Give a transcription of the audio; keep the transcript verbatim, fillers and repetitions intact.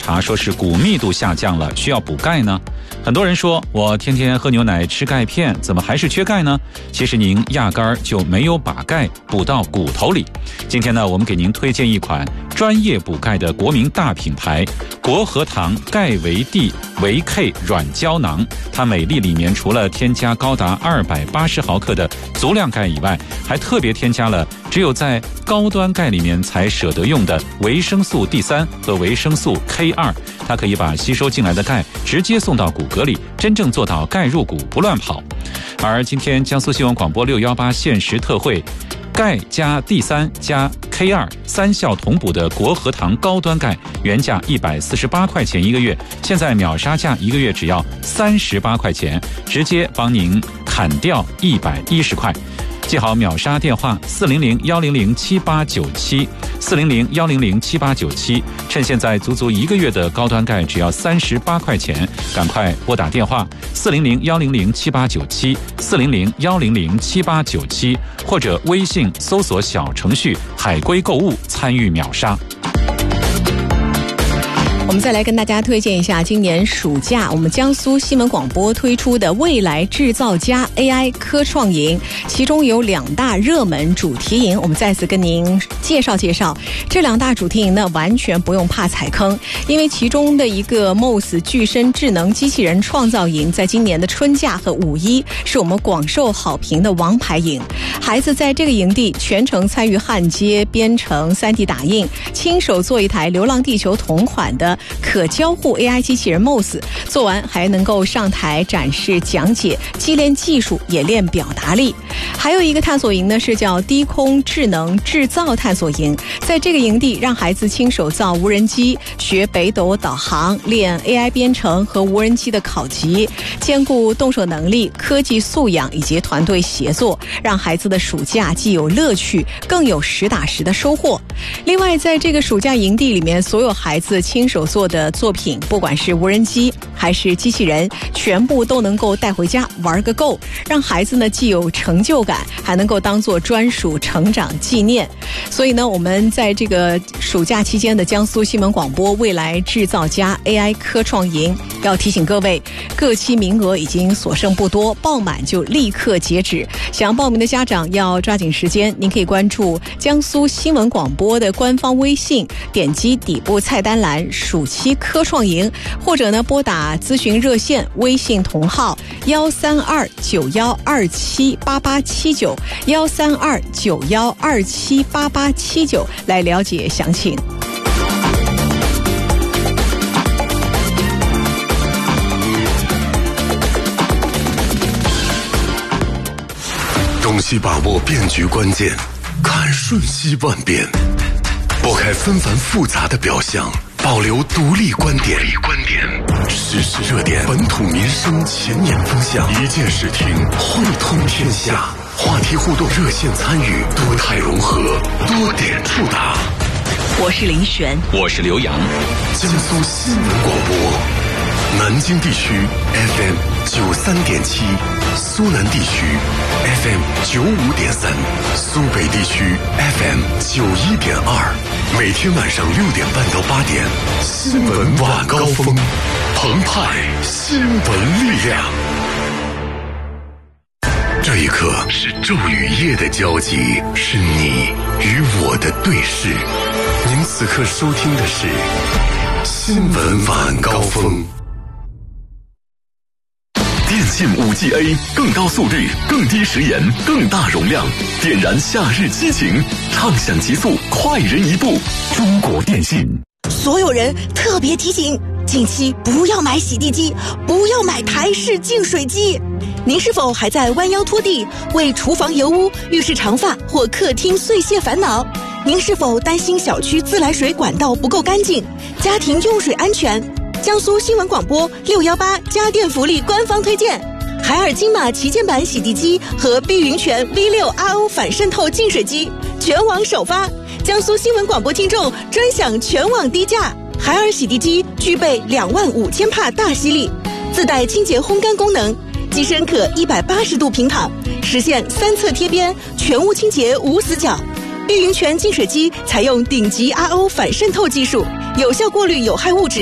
查说是骨密度下降了，需要补钙呢？很多人说我天天喝牛奶吃钙片，怎么还是缺钙呢？其实您压根儿就没有把钙补到骨头里。今天呢，我们给您推荐一款专业补钙的国民大品牌国和堂钙维 D 维 K 软胶囊。它每粒里面除了添加高达二百八十毫克的足量钙以外，还特别添加了只有在高端钙里面才舍得用的维生素 D 三 和维生素 K 二。它可以把吸收进来的钙直接送到骨骼里，真正做到钙入骨不乱跑。而今天江苏新闻广播六一八限时特惠，钙加 D 三 加 K 二 三效同补的国和堂高端钙，原价一百四十八块钱一个月，现在秒杀价一个月只要三十八块钱，直接帮您砍掉一百一十块。记好秒杀电话四零零幺零零七八九七，四零零幺零零七八九七。趁现在足足一个月的高端钙只要三十八块钱，赶快拨打电话四零零幺零零七八九七，四零零幺零零七八九七，或者微信搜索小程序海龟购物参与秒杀。 我们再来跟大家推荐一下今年暑假我们江苏新闻广播推出的未来制造家 A I 科创营，其中有两大热门主题营，我们再次跟您介绍介绍。这两大主题营呢，完全不用怕踩坑，因为其中的一个 M O S 具身智能机器人创造营，在今年的春假和五一是我们广受好评的王牌营。孩子在这个营地全程参与焊接、编程、三 D 打印，亲手做一台《流浪地球》同款的可交互 A I 机器人 M O S， 做完还能够上台展示讲解，既练技术也练表达力。还有一个探索营呢，是叫低空智能制造探索营，在这个营地让孩子亲手造无人机，学北斗导航，练 A I 编程和无人机的考级，兼顾动手能力、科技素养以及团队协作，让孩子的暑假既有乐趣，更有实打实的收获。另外，在这个暑假营地里面，所有孩子亲手做的作品，不管是无人机还是机器人，全部都能够带回家玩个够，让孩子呢既有成就感，还能够当做专属成长纪念。所以呢，我们在这个暑假期间的江苏新闻广播未来制造家 A I 科创营，要提醒各位，各期名额已经所剩不多，报满就立刻截止。想报名的家长要抓紧时间，您可以关注江苏新闻广播的官方微信，点击底部菜单栏暑期科创营，或者呢拨打咨询热线微信同号幺三二九幺二七八八七九幺三二九幺二七八八七九来了解详情。 洞悉把握变局关键，看瞬息万变，拨开纷繁复杂的表象，保留独立观点。时事热点，本土民生前沿风向，一键视听，汇通天下。话题互动热线参与，多态融合，多点触达。 我是林璇， 我是刘洋。 江苏新闻广播，南京地区 F M 九三点七，苏南地区 F M 九五点三，苏北地区 F M 九一点二。每天晚上六点半到八点，新闻晚高峰，澎湃新闻力量。这一刻是昼与夜的交集，是你与我的对视。您此刻收听的是新闻晚高峰。电信 五 G A 更高速率，更低时延，更大容量，点燃夏日激情，畅享极速，快人一步。中国电信。 所有人特别提醒，近期不要买洗地机，不要买台式净水机。您是否还在弯腰拖地，为厨房油污、浴室长发或客厅碎屑烦恼？您是否担心小区自来水管道不够干净，家庭用水安全？江苏新闻广播六一八家电福利官方推荐海尔金马旗舰版洗地机和碧云泉 V 六 R O 反渗透净水机全网首发，江苏新闻广播听众专享全网低价。海尔洗地机具备两万五千帕大吸力，自带清洁烘干功能，机身可一百八十度平躺，实现三侧贴边，全屋清洁无死角。碧云泉净水机采用顶级 R O 反渗透技术，有效过滤有害物质，